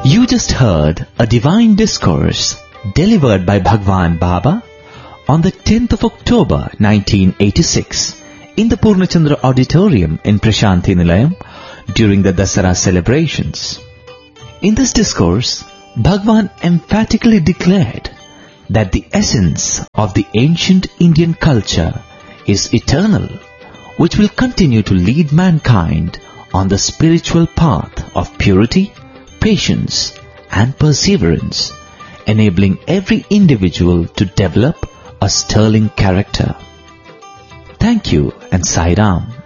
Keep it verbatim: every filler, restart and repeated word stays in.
You just heard a divine discourse delivered by Bhagwan Baba on the tenth of October nineteen eighty-six in the Purnachandra Auditorium in Prashanthi Nilayam during the Dasara celebrations. In this discourse, Bhagwan emphatically declared that the essence of the ancient Indian culture is eternal, which will continue to lead mankind on the spiritual path of purity, patience and perseverance, enabling every individual to develop a sterling character. Thank you and Sai Ram.